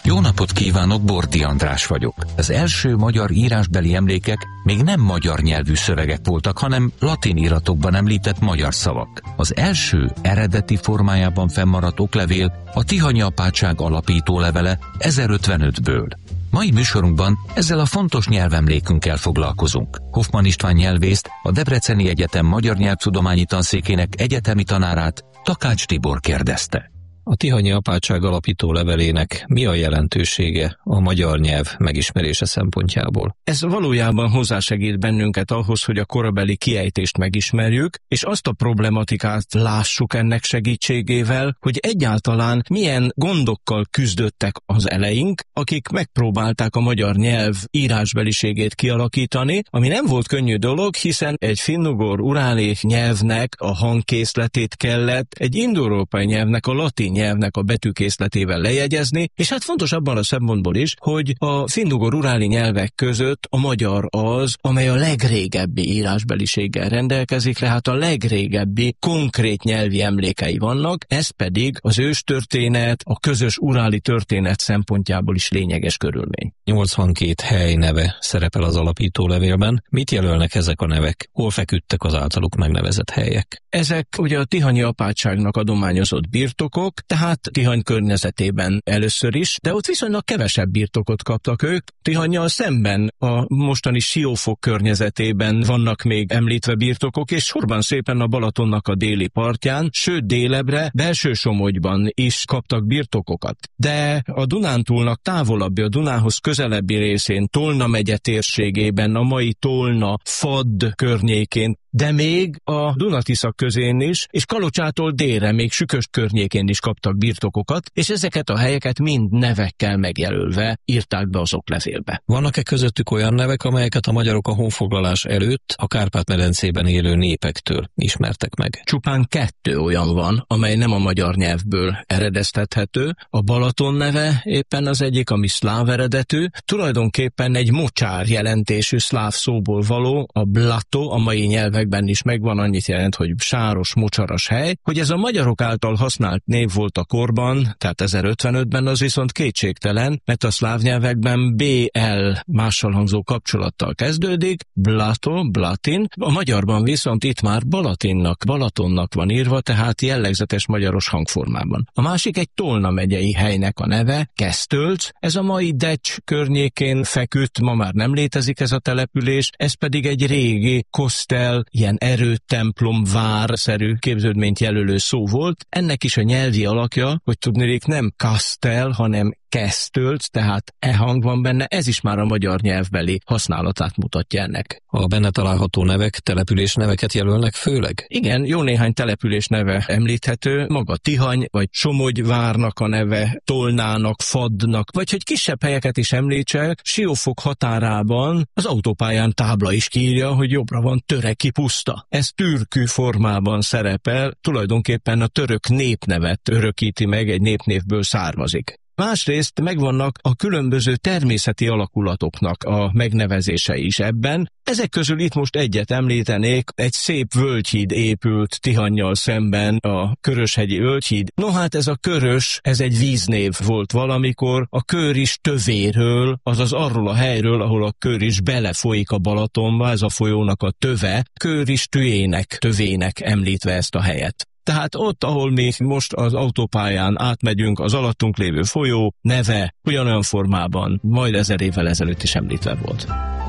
Jó napot kívánok, Bordi András vagyok. Az első magyar írásbeli emlékek még nem magyar nyelvű szövegek voltak, hanem latin iratokban említett magyar szavak. Az első eredeti formájában fennmaradt oklevél a Tihanyi apátság alapító levele 1055-ből. Mai műsorunkban ezzel a fontos nyelvemlékünkkel foglalkozunk. Hoffmann István nyelvészt, a Debreceni Egyetem Magyar Nyelvtudományi Tanszékének egyetemi tanárát, Takács Tibor kérdezte. A Tihanyi apátság alapító levelének mi a jelentősége a magyar nyelv megismerése szempontjából? Ez valójában hozzásegít bennünket ahhoz, hogy a korabeli kiejtést megismerjük, és azt a problematikát lássuk ennek segítségével, hogy egyáltalán milyen gondokkal küzdöttek az eleink, akik megpróbálták a magyar nyelv írásbeliségét kialakítani, ami nem volt könnyű dolog, hiszen egy finnugor uráli nyelvnek a hangkészletét kellett egy indoeurópai nyelvnek, a latin nyelvnek a betűkészletével lejegyezni, és hát fontos abban a szempontból is, hogy a finnugor uráli nyelvek között a magyar az, amely a legrégebbi írásbeliséggel rendelkezik, tehát a legrégebbi konkrét nyelvi emlékei vannak, ez pedig az őstörténet, a közös uráli történet szempontjából is lényeges körülmény. 82 hely neve szerepel az alapító levélben. Mit jelölnek ezek a nevek? Hol feküdtek az általuk megnevezett helyek? Ezek ugye a Tihanyi apátságnak adományozott birtokok, tehát Tihany környezetében először is, de ott viszonylag kevesebb birtokot kaptak ők. Tihannyal szemben a mostani Siófok környezetében vannak még említve birtokok, és sorban szépen a Balatonnak a déli partján, sőt délebbre, Belső-Somogyban is kaptak birtokokat. De a Dunántúlnak távolabbi, a Dunához közelebbi részén, Tolna megye térségében, a mai Tolna, Fadd környékén, de még a Duna-Tisza közén is, és Kalocsától délre, még Süköst környékén is kaptak birtokokat, és ezeket a helyeket mind nevekkel megjelölve írták be az oklevélbe. Vannak-e közöttük olyan nevek, amelyeket a magyarok a honfoglalás előtt a Kárpát-medencében élő népektől ismertek meg? Csupán 2 olyan van, amely nem a magyar nyelvből eredeztethető. A Balaton neve éppen az egyik, ami szláv eredetű, tulajdonképpen egy mocsár jelentésű szláv szóból való, a blato, a mai nyelvekben is megvan, annyit jelent, hogy sáros, mocsaras hely. Hogy ez a magyarok által használt név volt a korban, tehát 1055-ben, az viszont kétségtelen, mert a szláv nyelvekben BL mással hangzó kapcsolattal kezdődik, blato, blatin, a magyarban viszont itt már Balatonnak van írva, tehát jellegzetes magyaros hangformában. A másik egy Tolna megyei helynek a neve, Kesztölc, ez a mai Decs környékén feküdt, ma már nem létezik ez a település, ez pedig egy régi kosztel, ilyen erőtemplom, várszerű képződményt jelölő szó volt. Ennek is a nyelvi alakja, hogy tudnék, nem Kastel, hanem Kesztölc, tehát hang van benne, ez is már a magyar nyelvbeli használatát mutatja ennek. A benne található nevek, település neveket jelölnek főleg? Igen, jó néhány település neve említhető, maga Tihany, vagy Somogy várnak a neve, Tolnának, Faddnak, vagy hogy kisebb helyeket is említsek, Siófok határában az autópályán tábla is kiírja, hogy jobbra van Töreki puszta. Ez türkű formában szerepel, tulajdonképpen a török népnevet örökíti meg, egy népnévből származik. Másrészt megvannak a különböző természeti alakulatoknak a megnevezései is ebben. Ezek közül itt most egyet említenék, egy szép völgyhíd épült Tihannyal szemben, a Köröshegyi völgyhíd. No hát ez a Körös, ez egy víznév volt valamikor, a Kőr is tövéről, azaz arról a helyről, ahol a Kőr is belefolyik a Balatonba, ez a folyónak a töve, Kőr is tövének említve ezt a helyet. Tehát ott, ahol mi most az autópályán átmegyünk, az alattunk lévő folyó neve ugyanolyan formában majd 1000 évvel ezelőtt is említve volt.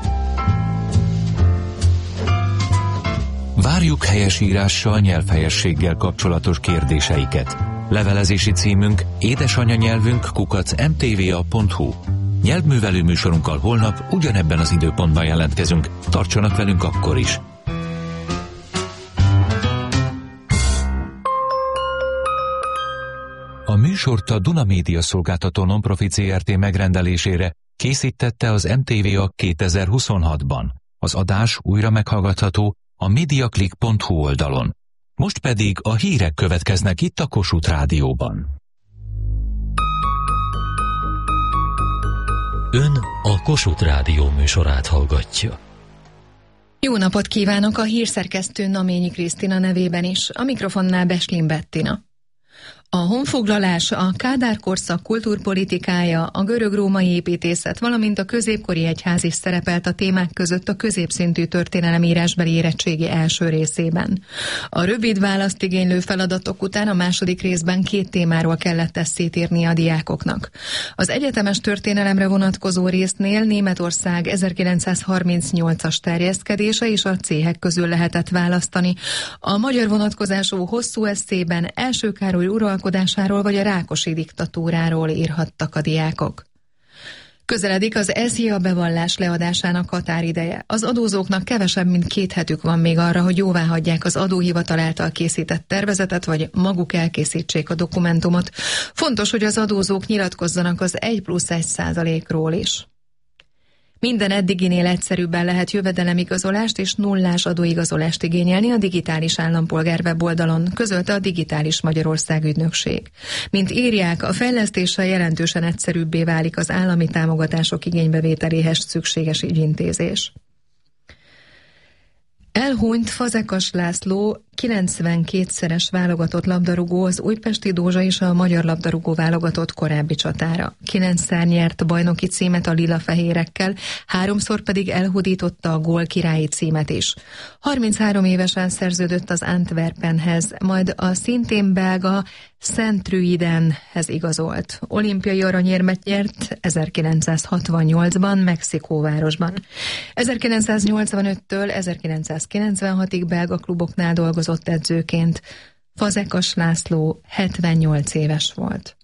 Várjuk helyesírással, nyelvhelyességgel kapcsolatos kérdéseiket. Levelezési címünk édesanyanyelvünk@mtva.hu. Nyelvművelő műsorunkkal holnap ugyanebben az időpontban jelentkezünk. Tartsanak velünk akkor is! A műsort a Duna Média Szolgáltató Nonprofit Zrt. Megrendelésére készítette az MTVA 2026-ban. Az adás újra meghallgatható a mediaclick.hu oldalon. Most pedig a hírek következnek itt a Kossuth Rádióban. Ön a Kossuth Rádió műsorát hallgatja. Jó napot kívánok, a hírszerkesztő Naményi Krisztina nevében is, a mikrofonnál Beslin Bettina. A honfoglalás, a Kádár korszak kultúrpolitikája, a görög-római építészet, valamint a középkori egyház is szerepelt a témák között a középszintű történelemírásbeli érettségi első részében. A rövid választ igénylő feladatok után a második részben 2 témáról kellett esszét írni a diákoknak. Az egyetemes történelemre vonatkozó résznél Németország 1938-as terjeszkedése és a céhek közül lehetett választani. A magyar vonatkozású hosszú esszében első Károly uralkodásáról vagy a Rákosi diktatúráról írhattak a diákok. Közeledik az SZIA bevallás leadásának határideje. Az adózóknak kevesebb, mint 2 hetük van még arra, hogy jóváhagyják az adóhivatal által készített tervezetet, vagy maguk elkészítsék a dokumentumot. Fontos, hogy az adózók nyilatkozzanak az 1+1%-ról is. Minden eddiginél egyszerűbben lehet jövedelemigazolást és nullás adóigazolást igényelni a digitális állampolgár weboldalon, közölte a Digitális Magyarország ügynökség. Mint írják, a fejlesztéssel jelentősen egyszerűbbé válik az állami támogatások igénybevételéhez szükséges ügyintézés. Elhunyt Fazekas László 92-szeres válogatott labdarúgó, az újpesti Dózsa és a magyar labdarúgó válogatott korábbi csatára. 9-szer nyert bajnoki címet a lila-fehérekkel, 3-szor pedig elhódította a gól királyi címet is. 33 évesen szerződött az Antwerpenhez, majd a szintén belga Saint-Truidenhez igazolt. Olimpiai aranyérmet nyert 1968-ban Mexikóvárosban. 1985-től 1996-ig belga kluboknál dolgozott edzőként. Fazekas László 78 éves volt.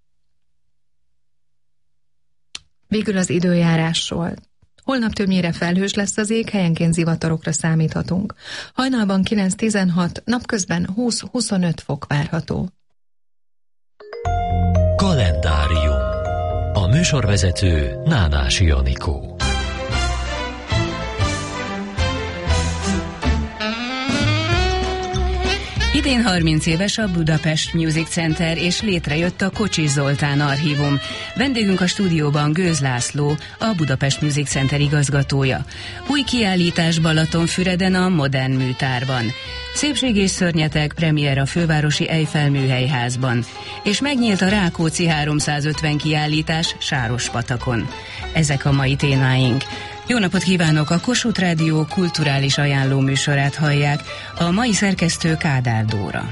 Végül az időjárásról. Holnap többnyire felhős lesz az ég, helyenként zivatarokra számíthatunk. Hajnalban 9-16, napközben 20-25 fok várható. Kalendárium. A műsorvezető Nánási Anikó. Idén 30 éves a Budapest Music Center, és létrejött a Kocsis Zoltán archívum. Vendégünk a stúdióban Gőz László, a Budapest Music Center igazgatója. Új kiállítás Balatonfüreden a Modern Műtárban. Szépség és szörnyeteg premier a fővárosi Eiffel műhelyházban. És megnyílt a Rákóczi 350 kiállítás Sárospatakon. Ezek a mai témáink. Jó napot kívánok! A Kossuth Rádió kulturális ajánló műsorát hallják. A mai szerkesztő Kádár Dóra.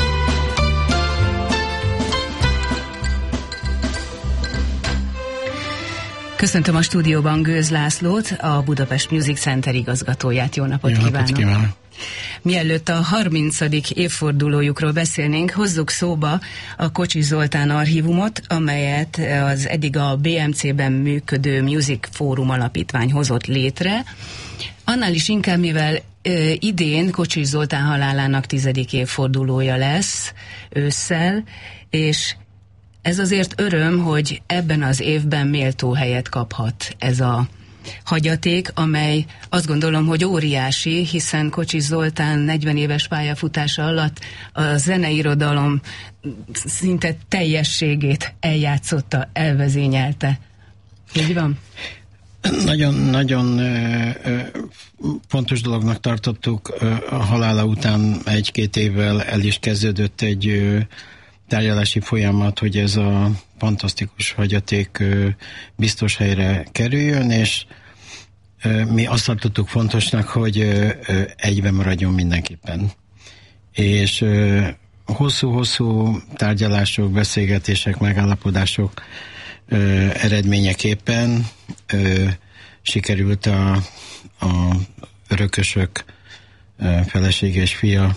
Köszöntöm a stúdióban Gőz Lászlót, a Budapest Music Center igazgatóját. Jó napot kívánok! Mielőtt a 30. évfordulójukról beszélnénk, hozzuk szóba a Kocsis Zoltán archívumot, amelyet az eddig a BMC-ben működő Music Forum Alapítvány hozott létre. Annál is inkább, mivel idén Kocsis Zoltán halálának 10. évfordulója lesz ősszel, és ez azért öröm, hogy ebben az évben méltó helyet kaphat ez a hagyaték, amely azt gondolom, hogy óriási, hiszen Kocsis Zoltán 40 éves pályafutása alatt a zeneirodalom szinte teljességét eljátszotta, elvezényelte. Így van? Nagyon fontos dolognak tartottuk. A halála után 1-2 évvel el is kezdődött egy tárgyalási folyamat, hogy ez a fantasztikus hagyaték biztos helyre kerüljön, és mi azt tartottuk fontosnak, hogy egyben maradjon mindenképpen. És hosszú-hosszú tárgyalások, beszélgetések, megállapodások eredményeképpen sikerült a örökösök felesége és fia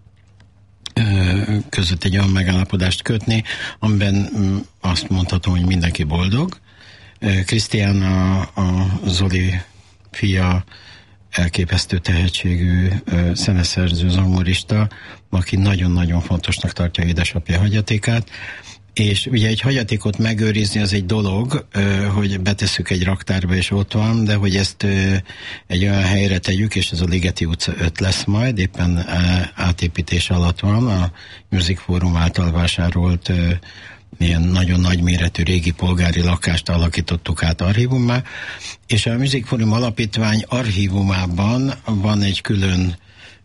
között egy olyan megállapodást kötni, amiben azt mondhatom, hogy mindenki boldog. Krisztián, a Zoli fia, elképesztő tehetségű zeneszerző, zongorista, aki nagyon-nagyon fontosnak tartja édesapja hagyatékát, és ugye egy hagyatékot megőrizni az egy dolog, hogy betesszük egy raktárba és ott van, de hogy ezt egy olyan helyre tegyük, és ez a Ligeti utca 5 lesz majd, éppen átépítés alatt van, a Music Forum által vásárolt ilyen nagyon nagyméretű régi polgári lakást alakítottuk át archívummá, és a Music Forum Alapítvány archívumában van egy külön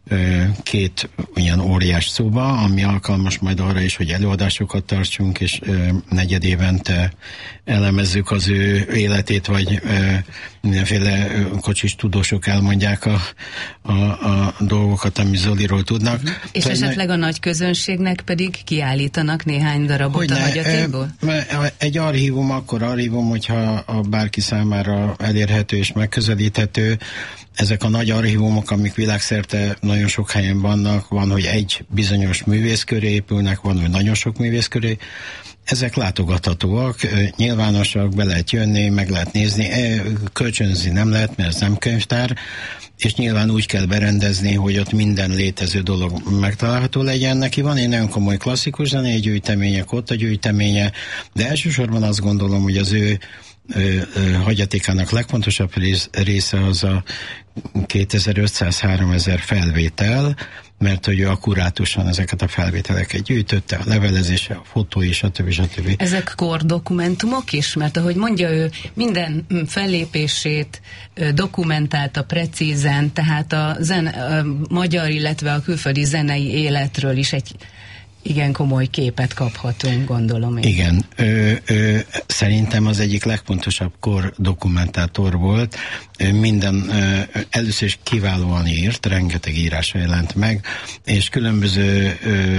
két olyan óriás szoba, ami alkalmas majd arra is, hogy előadásokat tartsunk, és negyed évente elemezzük az ő életét, vagy mindenféle kocsis tudósok elmondják a dolgokat, ami Zoliról tudnak. És esetleg a nagy közönségnek pedig kiállítanak néhány darabot a hagyatékból? Egy archívum akkor archívum, hogyha bárki számára elérhető és megközelíthető. Ezek a nagy archívumok, amik világszerte nagyon sok helyen vannak, van, hogy egy bizonyos művész köré épülnek, van, hogy nagyon sok művész köré. Ezek látogathatóak, nyilvánosak, be lehet jönni, meg lehet nézni, kölcsönözni nem lehet, mert ez nem könyvtár, és nyilván úgy kell berendezni, hogy ott minden létező dolog megtalálható legyen. Neki van egy nagyon komoly klasszikus zenei gyűjteménye, kotta gyűjteménye, de elsősorban azt gondolom, hogy az ő hagyatékának legfontosabb része az a 2500-3000 felvétel, mert hogy ő akkurátusan ezeket a felvételeket gyűjtötte, a levelezése, a fotói, stb. Ezek kordokumentumok is? Mert ahogy mondja, ő minden fellépését dokumentálta precízen, tehát a magyar, illetve a külföldi zenei életről is egy igen komoly képet kaphatunk, gondolom én. Igen, szerintem az egyik legfontosabb kordokumentátor volt. Minden először is kiválóan írt, rengeteg írása jelent meg, és különböző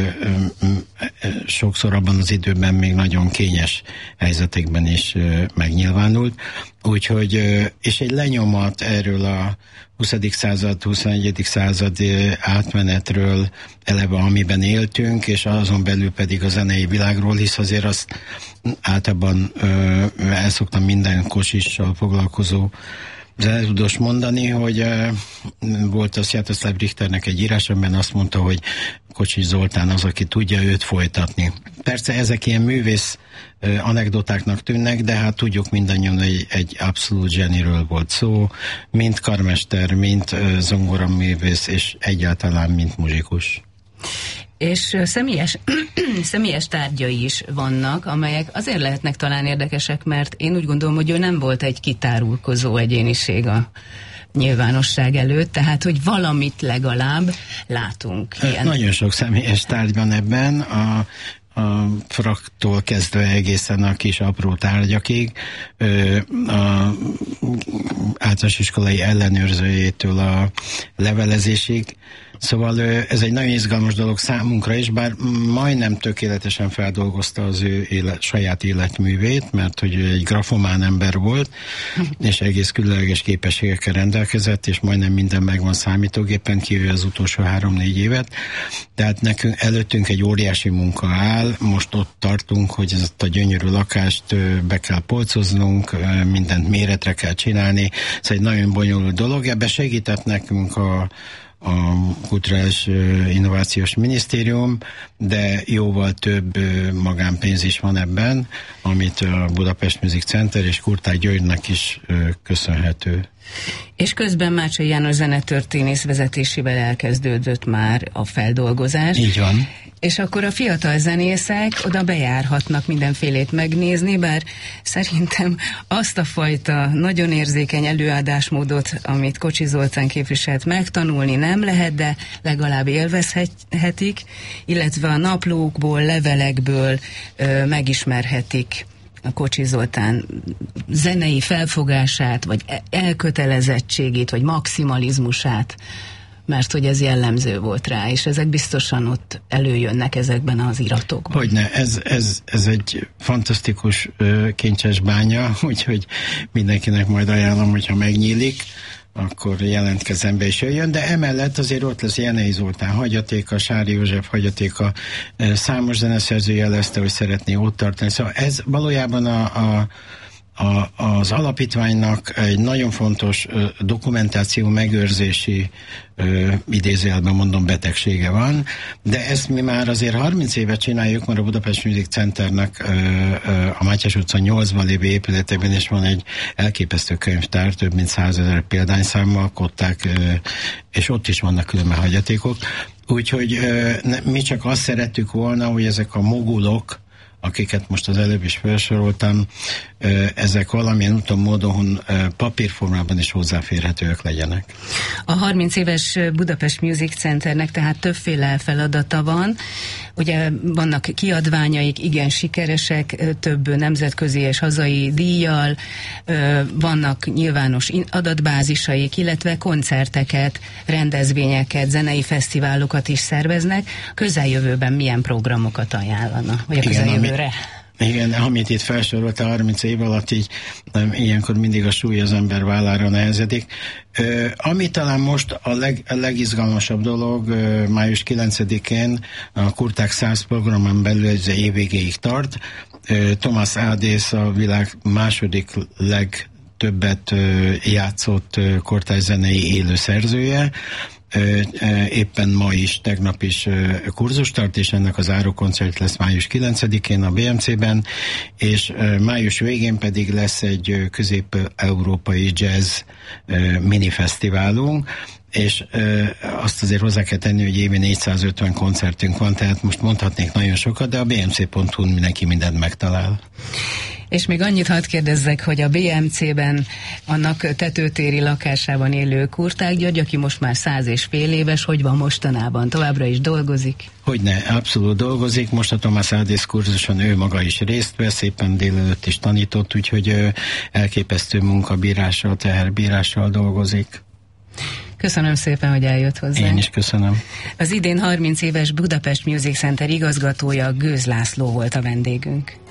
sokszor abban az időben még nagyon kényes helyzetekben is megnyilvánult. Úgyhogy, és egy lenyomat erről a 20. század, 21. század átmenetről eleve, amiben éltünk, és azon belül pedig a zenei világról, hisz azért azt általában el szoktam minden kosissal foglalkozó zenetudós mondani, hogy volt a Sviatoslav Richternek egy írás, amiben azt mondta, hogy Kocsis Zoltán az, aki tudja őt folytatni. Persze ezek ilyen művész anekdotáknak tűnnek, de hát tudjuk mindannyian, hogy egy abszolút zseniről volt szó, mint karmester, mint zongoraművész, és egyáltalán mint muzsikus. És személyes tárgyai is vannak, amelyek azért lehetnek talán érdekesek, mert én úgy gondolom, hogy ő nem volt egy kitárulkozó egyéniség a nyilvánosság előtt, tehát, hogy valamit legalább látunk. Ilyen. Nagyon sok személyes tárgy van ebben, a fraktól kezdve egészen a kis apró tárgyakig, a általános iskolai ellenőrzőjétől a levelezésig. Szóval ez egy nagyon izgalmas dolog számunkra is, bár majdnem tökéletesen feldolgozta az ő saját életművét, mert hogy egy grafomán ember volt, és egész különleges képességekkel rendelkezett, és majdnem minden megvan számítógépen, kívül az utolsó 3-4 évet. Tehát nekünk előttünk egy óriási munka áll, most ott tartunk, hogy ezt a gyönyörű lakást be kell polcoznunk, mindent méretre kell csinálni. Ez egy nagyon bonyolult dolog, ebbe segített nekünk a Kulturális Innovációs Minisztérium, de jóval több magánpénz is van ebben, amit a Budapest Music Center és Kurtág Györgynek is köszönhető. És közben Mácsai János zenetörténész vezetésével elkezdődött már a feldolgozás. Így van. És akkor a fiatal zenészek oda bejárhatnak mindenfélét megnézni, bár szerintem azt a fajta nagyon érzékeny előadásmódot, amit Kocsis Zoltán képviselt, megtanulni nem lehet, de legalább élvezhetik, illetve a naplókból, levelekből megismerhetik a Kocsis Zoltán zenei felfogását, vagy elkötelezettségét, vagy maximalizmusát, mert hogy ez jellemző volt rá, és ezek biztosan ott előjönnek ezekben az iratokban. Hogyne, ez egy fantasztikus kincses bánya, úgyhogy mindenkinek majd ajánlom, hogyha megnyílik, akkor jelentkezzen be és jöjjön, de emellett azért ott lesz Jenei Zoltán hagyatéka, Sári József hagyatéka, számos zeneszerző jelezte, hogy szeretné ott tartani. Szóval ez valójában az alapítványnak egy nagyon fontos dokumentáció megőrzési idézőjelben mondom betegsége van, de ezt mi már azért 30 éve csináljuk, mert a Budapest Music Centernek a Mátyás utca 8-ban lévő épületében is van egy elképesztő könyvtár, több mint 100 000 példányszámmal, kották, és ott is vannak különben hagyatékok. Úgyhogy mi csak azt szerettük volna, hogy ezek a mogulok, akiket most az előbb is felsoroltam, ezek valamilyen úton, módon papírformában is hozzáférhetőek legyenek. A 30 éves Budapest Music Centernek tehát többféle feladata van. Ugye vannak kiadványaik, igen sikeresek, több nemzetközi és hazai díjjal, vannak nyilvános adatbázisaik, illetve koncerteket, rendezvényeket, zenei fesztiválokat is szerveznek. Közeljövőben milyen programokat ajánlana? Vagy a közeljövőre? Igen, amit itt felsorolt a 30 év alatt, így ilyenkor mindig a súly az ember vállára nehezedik. Ami talán most a legizgalmasabb dolog, május 9-én a Kurták 100 programon belül ez év végéig tart. Thomas Adész a világ második legtöbbet játszott kortárs zenei élő szerzője. Éppen ma is, tegnap is kurzus tart, és ennek az zárókoncert lesz május 9-én a BMC-ben, és május végén pedig lesz egy közép-európai jazz minifesztiválunk, és azt azért hozzá kell tenni, hogy évi 450 koncertünk van, tehát most mondhatnék nagyon sokat, de a bmc.hu-n mindenki mindent megtalál. És még annyit hadd kérdezzek, hogy a BMC-ben annak tetőtéri lakásában élő Kurták György, aki most már 100 és fél éves, hogy van mostanában? Továbbra is dolgozik? Hogyne, abszolút dolgozik. Most a Thomas Adész kurzuson ő maga is részt vesz, éppen délelőtt is tanított, úgyhogy elképesztő munkabírással, teherbírással dolgozik. Köszönöm szépen, hogy eljött hozzá. Én is köszönöm. Az idén 30 éves Budapest Music Center igazgatója, Gőz László volt a vendégünk.